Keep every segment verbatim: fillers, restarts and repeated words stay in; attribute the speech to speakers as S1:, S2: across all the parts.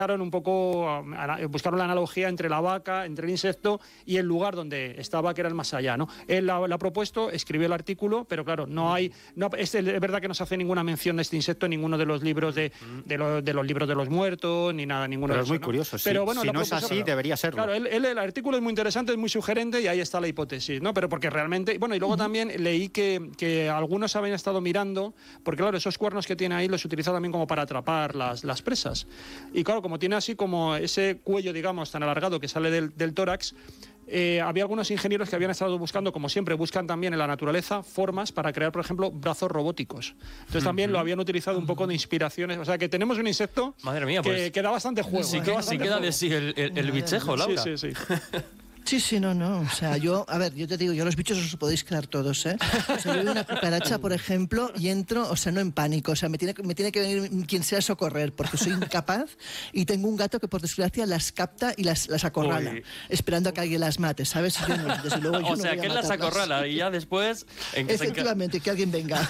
S1: un poco, buscaron la analogía entre la vaca, entre el insecto y el lugar donde estaba, que era el más allá, ¿no? Él la, la ha propuesto, escribió el artículo, pero claro, no hay, no, es, es verdad que no se hace ninguna mención de este insecto en ninguno de los libros de, de, lo, de los libros de los muertos, ni nada, ninguno
S2: pero
S1: de esos.
S2: Pero es muy
S1: ¿no?
S2: curioso,
S1: pero
S2: sí.
S1: bueno,
S2: si no
S1: propuso,
S2: es así,
S1: pero,
S2: debería serlo.
S1: Claro, él, él, el artículo es muy interesante, es muy sugerente y ahí está la hipótesis, ¿no? Pero porque realmente, bueno, y luego uh-huh. también leí que, que algunos habían estado mirando, porque claro, esos cuernos que tiene ahí los utiliza también como para atrapar las, las presas. Y claro, como tiene así como ese cuello, digamos, tan alargado que sale del, del tórax, eh, había algunos ingenieros que habían estado buscando, como siempre, buscan también en la naturaleza formas para crear, por ejemplo, brazos robóticos. Entonces uh-huh. también lo habían utilizado un poco de inspiraciones. O sea, que tenemos un insecto
S3: Madre mía,
S1: que,
S3: pues,
S1: que da bastante juego.
S3: Sí,
S1: ¿eh?
S3: que,
S1: bastante
S3: sí queda
S1: juego.
S3: de sí el, el, el bichejo, Laura.
S1: Sí, sí, sí.
S4: Sí, sí, no, no. O sea, yo, a ver, yo te digo, yo los bichos os podéis crear todos, ¿eh? O sea, yo veo una cucaracha, por ejemplo, y entro, o sea, no en pánico, o sea, me tiene, me tiene que venir quien sea a socorrer, porque soy incapaz, y tengo un gato que, por desgracia, las capta y las, las acorrala, Uy. esperando a que alguien las mate, ¿sabes? Yo no, desde luego, yo
S3: o
S4: no
S3: sea,
S4: voy a
S3: que él las acorrala y ya después...
S4: En que Efectivamente, se... que alguien venga.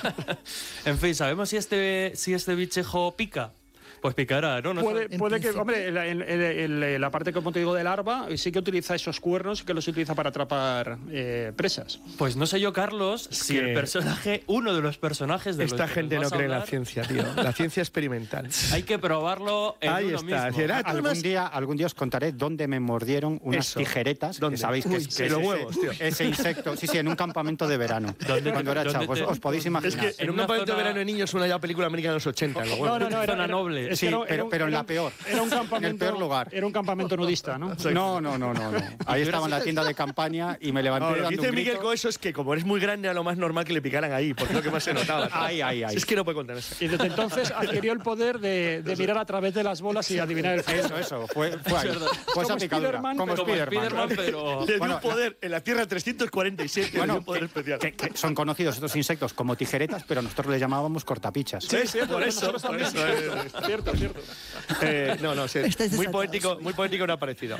S3: En fin, ¿sabemos si este, si este bichejo pica? Pues picará, ¿no? no
S1: puede, puede que, hombre, en, en, en, en la parte, como te digo, de larva, sí que utiliza esos cuernos que los utiliza para atrapar eh, presas.
S3: Pues no sé yo, Carlos, es si el personaje, uno de los personajes de
S5: esta
S3: los
S5: gente no cree en la ciencia, tío. La ciencia experimental.
S3: Hay que probarlo en
S5: Ahí
S3: uno
S5: está.
S3: mismo.
S2: Decir, algún día, algún día os contaré dónde me mordieron unas
S5: Eso.
S2: tijeretas.
S5: ¿Dónde?
S2: Que sabéis que,
S5: Uy,
S2: es, que
S5: los
S2: es
S5: huevos,
S2: ese,
S5: tío.
S2: ese insecto. Sí, sí, en un campamento de verano.
S3: ¿Dónde,
S2: cuando era chavo.
S3: te...
S2: Os podéis imaginar.
S5: Es que en un campamento zona... de verano de niños una ya película americana de los ochenta. Los
S1: no, no, no, era
S3: zona noble.
S1: Sí,
S2: pero, pero, pero en la peor.
S1: Era un campamento,
S2: en el peor lugar.
S1: Era un campamento nudista, ¿no?
S2: No, no, no, no, no. Ahí estaba en la tienda de campaña y me levanté.
S5: No, lo que
S2: dando
S5: dice
S2: un
S5: Miguel
S2: grito.
S5: con eso es que como eres muy grande era lo más normal que le picaran ahí, porque es lo que más se notaba.
S2: Ay, ay, ay.
S5: Si es que no puede contenerse.
S1: Y desde entonces adquirió el poder de, de mirar a través de las bolas y adivinar el futuro.
S2: Eso, eso. Fue, fue ahí. Fue esa picadura.
S1: Spiderman,
S2: Como
S1: pero-
S2: Spiderman.
S3: Spiderman, pero...
S5: Le dio
S2: Bueno,
S5: un poder en la Tierra trescientos cuarenta y siete,
S2: Bueno,
S5: le dio un poder
S2: que,
S5: especial.
S2: que- que son conocidos estos insectos como tijeretas, pero nosotros les llamábamos cortapichas.
S5: Sí, sí, por eso,
S1: nosotros
S5: por
S1: también.
S5: eso. eh,
S1: Cierto, cierto.
S5: eh, no, no, sí,
S4: Estáis
S5: muy
S4: desatados.
S5: poético, muy poético no ha parecido.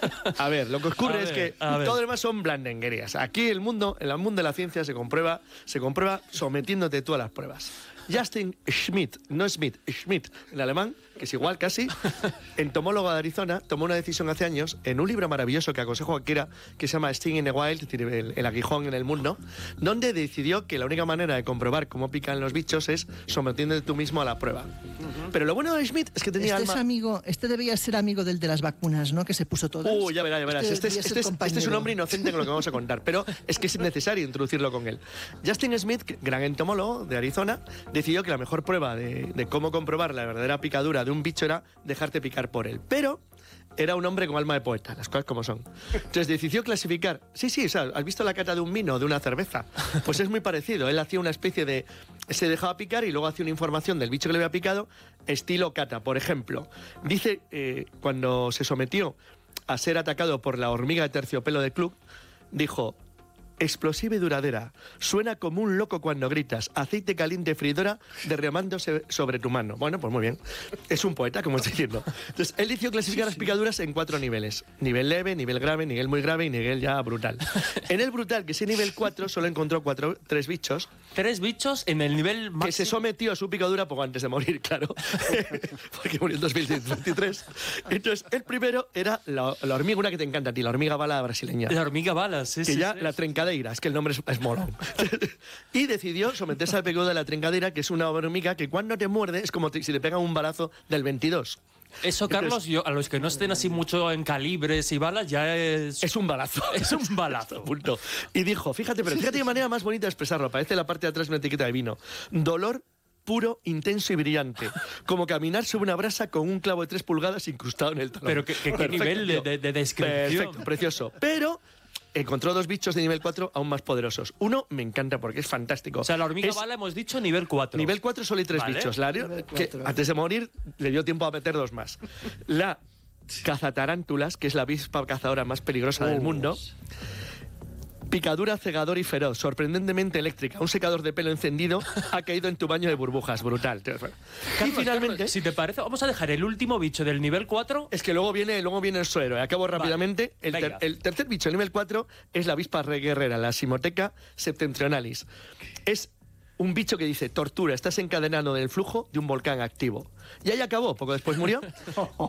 S5: A ver, lo que ocurre
S3: A
S5: es
S3: ver,
S5: que
S3: a ver.
S5: todo lo demás son blandenguerías. Aquí el mundo, en el mundo de la ciencia se comprueba, se comprueba sometiéndote tú a las pruebas. Justin Schmidt, no Smith, Schmidt, en alemán, que es igual casi, entomólogo de Arizona, tomó una decisión hace años en un libro maravilloso que aconsejo a cualquiera, que se llama Sting in the Wild, es decir, el, el aguijón en el mundo, donde decidió que la única manera de comprobar cómo pican los bichos es sometiéndote tú mismo a la prueba. Pero lo bueno de Schmidt es que tenía
S4: Este, es
S5: alma...
S4: amigo, este debía ser amigo del de las vacunas, ¿no? Que se puso todas.
S5: Uy, ya verás, ya verás. Este,
S4: debía
S5: es,
S4: ser
S5: este, es, este es un
S4: compañero.
S5: hombre inocente con lo que vamos a contar, pero es que es necesario introducirlo con él. Justin Smith, que- gran entomólogo de Arizona, decidió que la mejor prueba de, de cómo comprobar la verdadera picadura de un bicho era dejarte picar por él. Pero era un hombre con alma de poeta, las cosas como son. Entonces decidió clasificar... Sí, sí, o sea, ¿has visto la cata de un vino o de una cerveza? Pues es muy parecido. Él hacía una especie de... Se dejaba picar y luego hacía una información del bicho que le había picado, estilo cata. Por ejemplo, dice, eh, cuando se sometió a ser atacado por la hormiga de terciopelo del club, dijo... Explosiva y duradera. Suena como un loco cuando gritas. Aceite caliente freidora derramándose sobre tu mano. Bueno, pues muy bien. Es un poeta, como estoy diciendo. Entonces, él decidió clasificar las picaduras en cuatro niveles. Nivel leve, nivel grave, nivel muy grave y nivel ya brutal. En el brutal, que es el nivel cuatro, solo encontró cuatro, tres bichos
S3: Tres bichos en el nivel máximo.
S5: que se sometió a su picadura poco antes de morir, claro. Porque murió en dos mil veintitrés. Entonces, el primero era la, la hormiga, una que te encanta a ti, la hormiga bala brasileña.
S3: La hormiga balas, sí,
S5: que
S3: sí,
S5: ya
S3: sí.
S5: la trencadeira, es que el nombre es, es molón. Y decidió someterse al pegado de la trencadeira, que es una hormiga que cuando te muerde es como te- si te pegan un balazo del veintidós.
S3: Eso, Carlos, yo, a los que no estén así mucho en calibres y balas, ya es...
S5: Es un balazo.
S3: Es un balazo.
S5: Punto. Y dijo, fíjate, pero fíjate qué manera más bonita de expresarlo. Aparece en la parte de atrás una etiqueta de vino. Dolor puro, intenso y brillante. Como caminar sobre una brasa con un clavo de tres pulgadas incrustado en el talón.
S3: Pero qué, qué- qué
S5: Perfecto,
S3: nivel de,
S5: tío.
S3: de- de descripción.
S5: Perfecto, precioso. Pero encontró dos bichos de nivel cuatro aún más poderosos. Uno me encanta porque es fantástico.
S3: O sea, la hormiga
S5: Es-
S3: bala hemos dicho nivel cuatro.
S5: Nivel cuatro solo hay tres
S3: Vale.
S5: bichos. La,
S4: Nivel
S5: que
S4: cuatro.
S5: antes de morir le dio tiempo a meter dos más. La cazatarántulas, que es la avispa cazadora más peligrosa del mundo. Picadura cegador y feroz, sorprendentemente eléctrica. Un secador de pelo encendido ha caído en tu baño de burbujas. Brutal. Y
S3: Carlos,
S5: finalmente...
S3: Carlos, si te parece, vamos a dejar el último bicho del nivel cuatro.
S5: Es que luego viene, luego viene el suero. Acabo rápidamente. El, ter-
S3: venga.
S5: el tercer bicho, el nivel cuatro, es la avispa reguerrera, la Simoteca septentrionalis. Es un bicho que dice, tortura, estás encadenado en el flujo de un volcán activo. Y ahí acabó, poco después murió.